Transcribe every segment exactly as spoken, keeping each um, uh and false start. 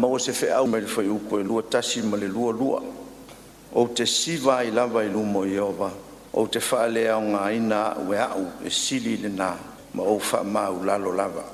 mau se fe au mai foi u ko lua tasi ma le lua lua o te siva I lava I lumo Iova o te whaale au ngā ina ue au e sili le nā ma o wha mau lalo lava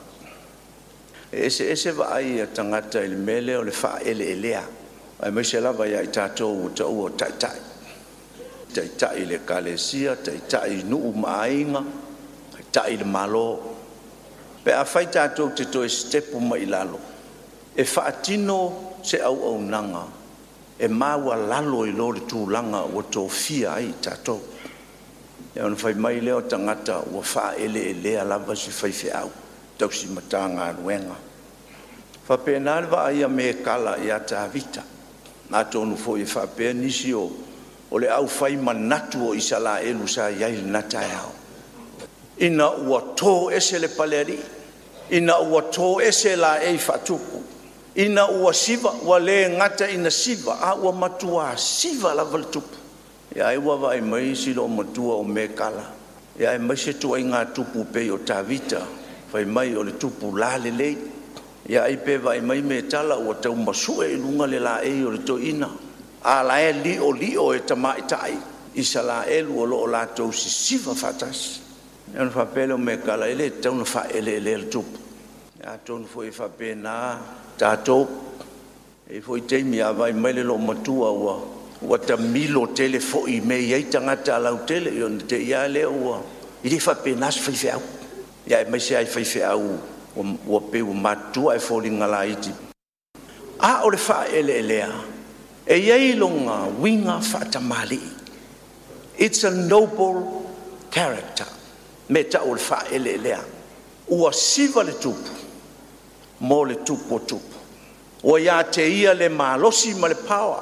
e ese ese wa ai a tangata I le mele o le wha ele elea ai mai se lava ia I tātou o ta ua tai tai tai tai le kalesia tai tai nuu maainga tai tai le malo pe a whai tātou te toi stepu mai lalo e whaatino se au au nanga e maua lalo I lore tūlanga o tō fia ai tātou e ona whai mai leo tangata ua wha ele elea lava si whai whi au tau si matanga anuenga whapena lewa ai a me kala I a tā vita nā tōnu fo I whapea nisi o o le au whai manatu o isala elu sa iai le natai au ina ua tō ese le paleri ina ua tō ese la ei whatuku ina ua siva ua le ngata ina siva a ua matua siva lava le tupu ia e ua vai mai silo matua o me kala ia e mai se tua I ngā tupu pe o tā vita vai mai o le tupu la le lei ia e pe vai mai me tala ua tau masue I lunga le la ei o le to ina a la e li o li o e tamai tai isa la elu o lo la tau si siva fatas e ona whapele o me kala ele tau na wha ele ele le tupu ia tonu fo I whapena tātou e fo I teimi a vai mai le lo matua ua ua ta milo tele fo I me iei tangata lau tele I ona te ia le ua I le whapena si whaife au ia e mai se ai whaife au ua pe ua matua e fo ringa la iti a o le wha ele elea e iei longa winga whaatamali it's a noble character me ta o le wha ele elea ua siva le tupu mo le tupu o tupu ua ia te ia le malosi ma le power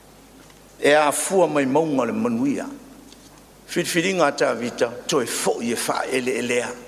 e a fua mai maunga le manuia whitwhiringa tā vita toi fo I e wha ele elea